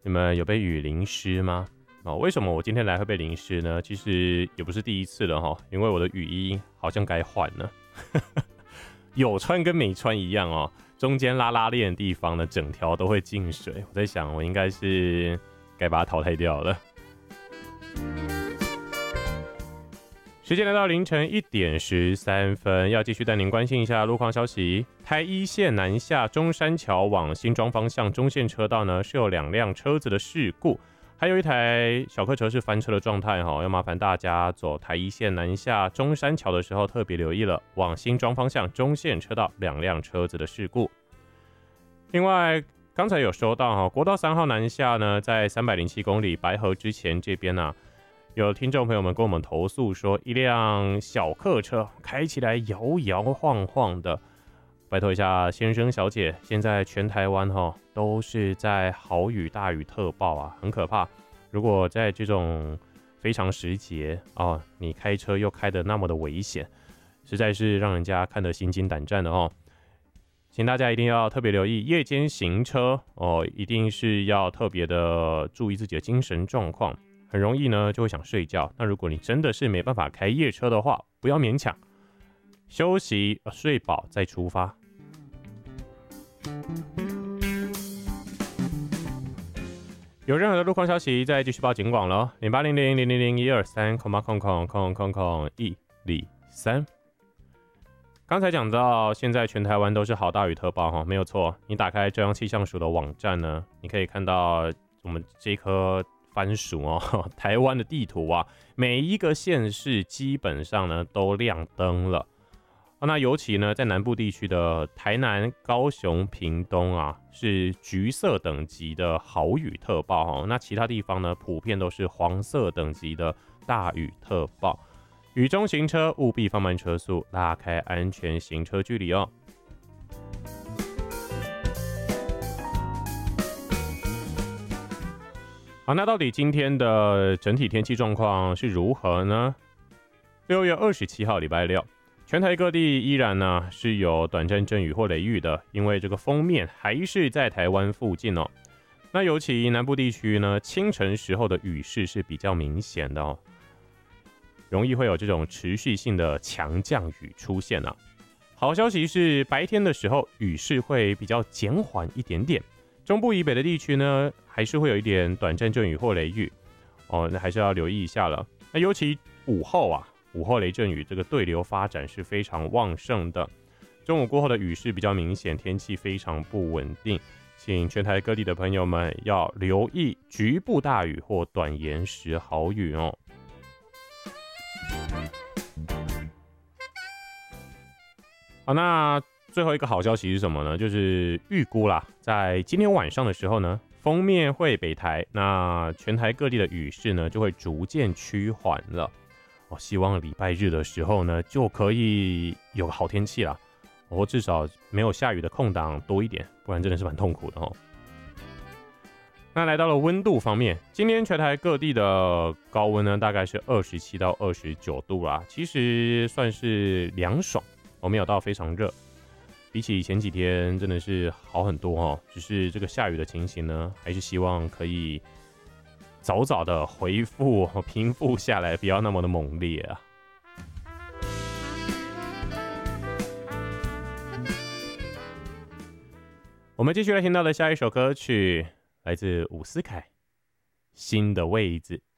你们有被雨淋湿吗？为什么我今天来会被淋湿呢？其实也不是第一次了哈，因为我的雨衣好像该换了，有穿跟没穿一样哦。中间拉链的地方呢，整条都会进水。我在想，我应该是该把它淘汰掉了。时间来到凌晨1点13分，要继续带您关心一下路况消息。台一线南下中山桥往新庄方向中线车道呢，是有2辆车子的事故，还有一台小客车是翻车的状态哈，要麻烦大家走台一线南下中山桥的时候特别留意了，往新庄方向中线车道2辆车子的事故。另外，刚才有收到国道3号南下呢，在307公里白河之前这边啊。有听众朋友们跟我们投诉说，一辆小客车开起来摇摇晃晃的。拜托一下先生小姐，现在全台湾都是在豪雨大雨特报啊，很可怕。如果在这种非常时节你开车又开得那么的危险，实在是让人家看得心惊胆战的哦。请大家一定要特别留意夜间行车一定是要特别的注意自己的精神状况。很容易呢就会想睡觉，那如果你真的是没办法开夜车的话，不要勉强，休息睡饱再出发。有任何的路况消息再继续报警广咯，0800000123，刚才讲到现在全台湾都是好大雨特报没有错，你打开中央气象署的网站呢，你可以看到我们这颗番薯台湾的地图啊，每一个县市基本上呢都亮灯了。那尤其呢在南部地区的台南、高雄、屏东啊，是橘色等级的豪雨特报那其他地方呢普遍都是黄色等级的大雨特报。雨中行车务必放慢车速，拉开安全行车距离哦。好，那到底今天的整体天气状况是如何呢？6月27号礼拜六，全台各地依然呢是有短暂阵雨或雷雨的，因为这个锋面还是在台湾附近哦。那尤其南部地区呢，清晨时候的雨势是比较明显的哦，容易会有这种持续性的强降雨出现啊。好消息是白天的时候雨势会比较减缓一点点。中部以北的地区呢，还是会有一点短暂阵雨或雷雨那还是要留意一下了。那尤其午后雷阵雨这个对流发展是非常旺盛的，中午过后的雨势比较明显，天气非常不稳定，请全台各地的朋友们要留意局部大雨或短延时豪雨哦。好，那最后一个好消息是什么呢？就是预估啦，在今天晚上的时候呢，锋面会北台，那全台各地的雨势呢就会逐渐趋缓了。希望礼拜日的时候呢就可以有个好天气啦，或至少没有下雨的空档多一点，不然真的是蛮痛苦的哦。那来到了温度方面，今天全台各地的高温呢大概是27到29度啦，其实算是凉爽，没有到非常热。比起前几天真的是好很多只是这个下雨的情形呢，还是希望可以早早的恢复平复下来，不要那么的猛烈啊。我们继续来听到的下一首歌曲来自伍思凯，新的位置。